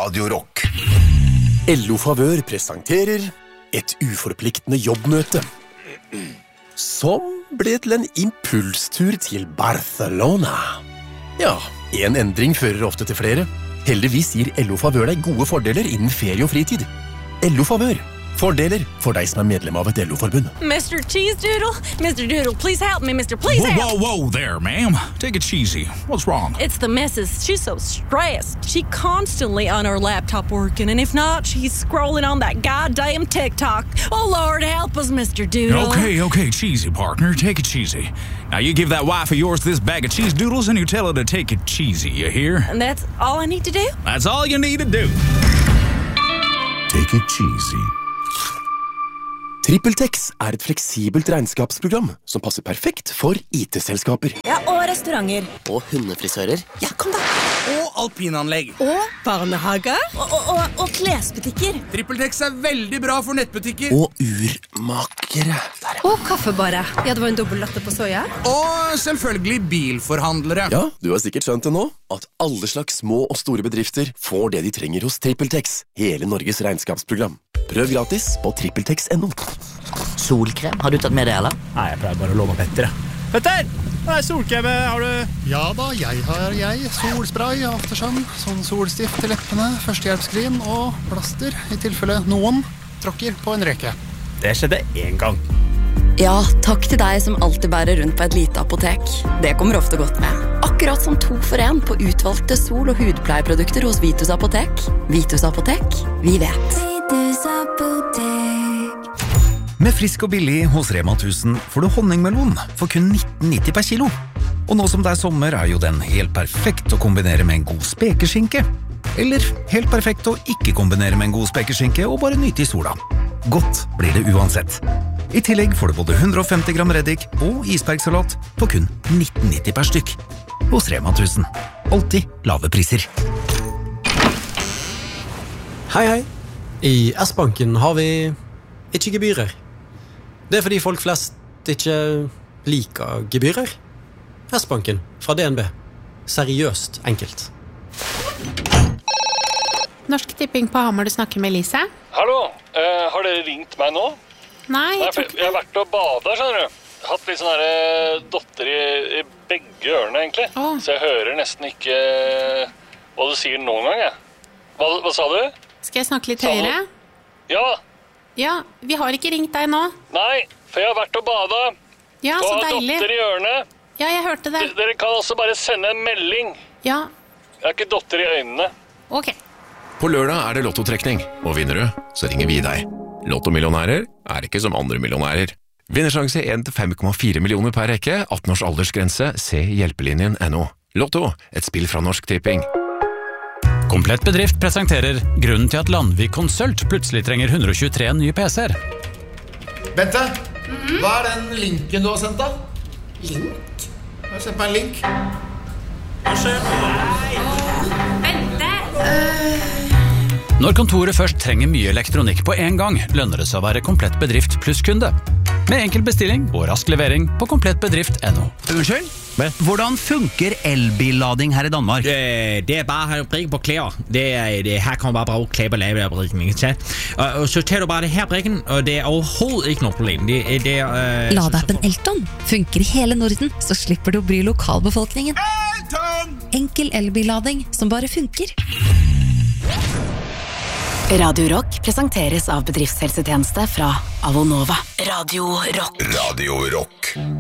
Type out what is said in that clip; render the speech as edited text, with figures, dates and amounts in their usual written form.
Radio Rock. LO Favør presenterer et uforpliktende jobbmøte som ble til en impulstur til Barcelona. Ja, en endring fører ofte til flere. Heldigvis gir LO Favør deg gode fordeler innen ferie og fritid. LO Favør. Fordeler for deg som medlem av et LO-forbund. Mr. Cheese Doodle? Mr. Doodle, please help me, Mr. Please help! Whoa there, ma'am. Take it cheesy. What's wrong? It's the missus. She's so stressed. She constantly on her laptop working, and if not, she's scrolling on that goddamn TikTok. Oh, Lord, help us, Mr. Doodle. Okay, cheesy, partner. Take it cheesy. Now, you give that wife of yours this bag of cheese doodles, and you tell her to take it cheesy, you hear? And that's all I need to do? That's all you need to do. Take it cheesy. TrippelTex et fleksibelt regnskapsprogram som passer perfekt for IT-selskaper. Ja, og restauranter. Og hundefrisører. Ja, kom da. Og alpinanlegg. Og barnehager. Og klesbutikker. TrippelTex veldig bra for nettbutikker. Og urmakere. Og kaffebare. Ja, det var en dobbelt latte på soja. Og selvfølgelig bilforhandlere. Ja, du har sikkert skjønt det nå, at alle slags små og store bedrifter får det de trenger hos TrippelTex, hele Norges regnskapsprogram. Prøv gratis på trippeltex.no. Solkrem, har du tatt med det, eller? Nei, jeg pleier bare å låne Petter. Petter! Nei, solkrem, har du? Ja da, jeg har solspray, aftersun, sånn solstift til leppene, førstehjelpskrim og plaster, i tilfelle noen tråkker på en reke. Det skjedde en gang. Ja, takk til deg som alltid bærer rundt på et lite apotek. Det kommer ofte godt med. Akkurat som 2 for 1 på utvalgte sol- og hudpleieprodukter hos Vitus Apotek. Vitus Apotek, vi vet. Vitus Apotek. Med frisk og billig hos Rema 1000 får du honningmelon for kun 19,90 per kilo. Og nå som det sommer jo den helt perfekt å kombinere med en god spekeskinke. Eller helt perfekt å ikke kombinere med en god spekeskinke og bare nyte i sola. Godt blir det uansett. I tillegg får du både 150 gram reddik og isbergsalat på kun 19,90 per stykk. Hos Rema 1000. Alltid lave priser. Hei. I S-banken har vi ikke gebyrer. Det fordi folk flest ikke liker gebyrer. S-banken fra DNB. Seriøst enkelt. Norsk Tipping på Hamar, du snakker med Elise. Hallo, har dere ringt meg nå? Nei, jeg har vært og badet, skjønner du. Hatt litt sånne dotter i begge ørene, egentlig. Så jeg hører nesten ikke hva du sier noen gang, jeg. Hva sa du? Skal jeg snakke litt høyere? Ja. Ja, vi har ikke ringt deg nå. Nei, for jeg har vært og badet. Ja, så deilig. Og har dotter i ørene. Ja, jeg hørte det. Dere kan også bare sende en melding. Ja. Jeg har ikke dotter i øynene. Ok. På lørdag det lottotrekning, og vinner du, så ringer vi deg. Lottomillionærer ikke som andre millionærer. Vinnersjanse 1 til 5,4 millioner per rekke, 18 års aldersgrense, se hjelpelinjen.no. Lotto, et spill fra Norsk Tipping. Komplett Bedrift presenterer grunnen til at Landvik Konsult plutselig trenger 123 nye PC-er. Bente, hva den linken du har sendt da? Link? Jeg har sendt meg en link. Hva skjer? Bente! Når kontoret først trenger mye elektronikk på en gang, lønner det seg å være Komplett Bedrift pluss kunde. Med enkel bestilling og rask levering på komplettbedrift.no. Unnskyld? Hvordan funker elbillading her i Danmark? Det bare å bruke på klær. Her kan man bare bruke klær på lavebrikken. Og så tar du bare det her brikken, og det overhovedet ikke noe problem. Ladeappen Elton funker i hele Norden, så slipper du å bry lokalbefolkningen. Elton! Enkel elbillading som bare funker. Radio Rock presenteres av bedriftshelsetjeneste fra Avonova. Radio Rock.